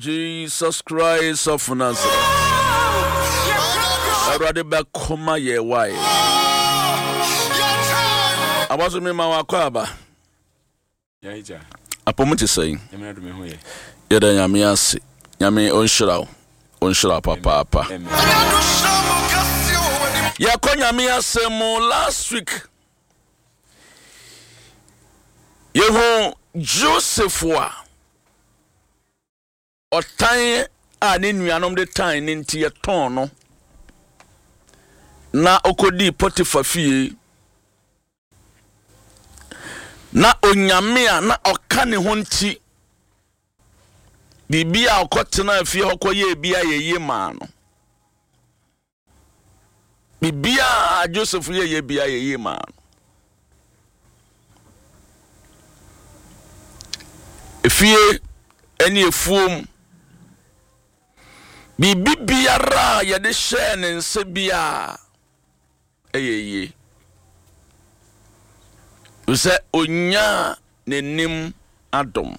Jesus Christ of Nazareth. I rather back coma ye why. I was with me my kwaba. Yeah, Apomuti saying. Yada yamiasi. Yami onshira papa. Ya konya miase mo last week. Yehu Joseph wa otan a ne nuanom de tan ne ntie ton no na okodi Potiphar fie na onyame a na oka ne ho nti bibia okotena fie hokoye bia yeye ma no bibia Joseph ye bia yeye ma no efie eni efuom bibiara ya de hye ne nse bia eyeye use onya nenim adom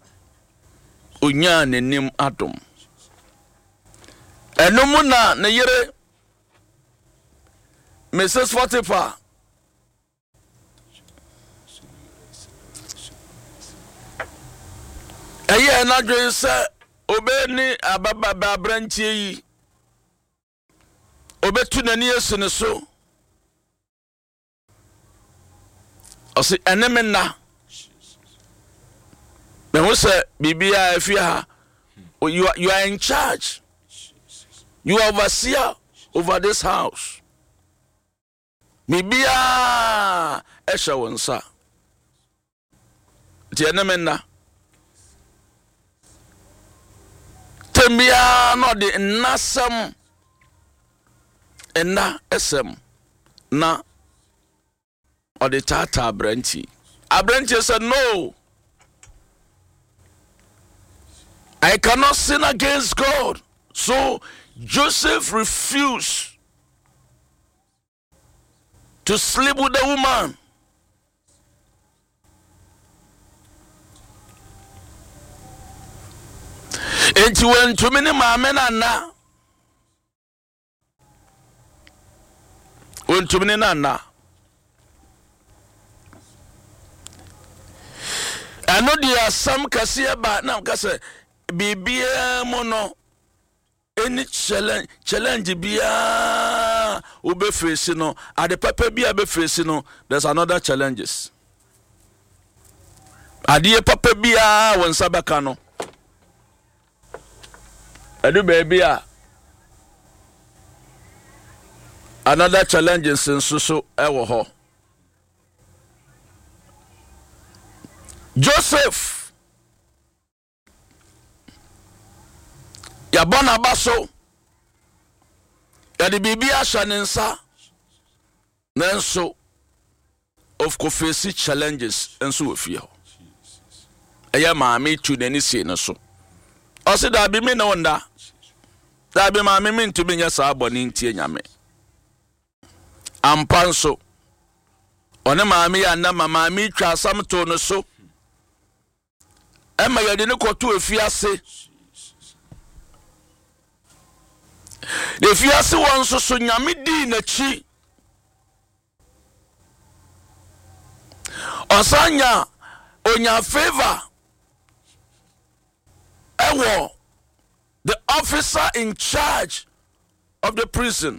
enomu na ne yere Mrs. Potiphar eye na dwen se obeni ababa branchie yi obetu nani yesu ne so osi enemena me wo se bibia afia ha you are in charge, you are overseer over this house bibia esha wonsa ti enemena tembia no de nasam ena esem na or the tata abranchi said no, I cannot sin against God. So Joseph refused to sleep with the woman. And she went to many mamena. Went to many nana. I know there are some kasia but now kase bibia mono any challenge bia ube face no at the papa bia be face no there's another challenges. Adie papa bia won sabaka no adu baby another challenges so ewo ho. Joseph ya bona baso ya de bibia shanensa nanso of course face challenges enso ofie ho eya maame tu nani sie no so o se da bi me na onda da bi maame me ntu bi nya sa abone ntie nyame ampanso one maame ya na maame twa asam to no so Emma yadi ne kotu efiase. De fiase won so nyame di na chi. Osanya onya favor. Ewo the officer in charge of the prison.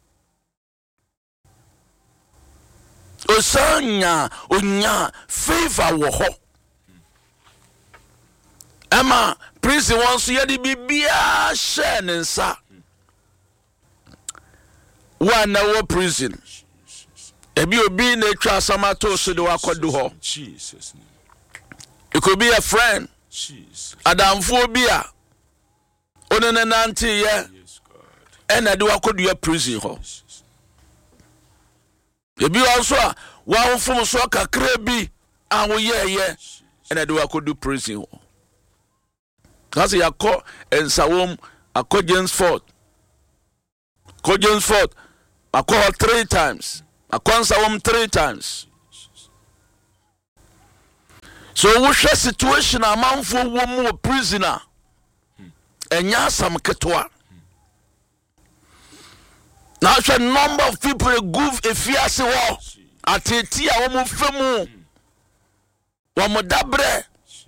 Osanya onya favor wo ho. Emma prison wants yadi bibia share nsa one hour prison ebi obi na twa samato so de wakodu ho Jesus name. It could be a friend Jesus adamfo obi a onene nanti ye yes God ena de wakodu ya prison ho ebi also a wa fom so kakra bi awo ye ena de wakodu prison ho. Kasi yako ensawom ako James Ford. Ako 3 times. Ako ensawom 3 times. So we share situation amanfo wo mu prisoner. enya sam ketwa na hwe number of people gove efiase wo ateti a wo mo femu wo mo dabre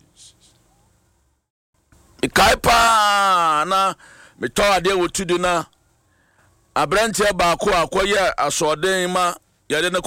ikaipa na meto ade wotudu na abrante ba ko akoye asoden ma yade ne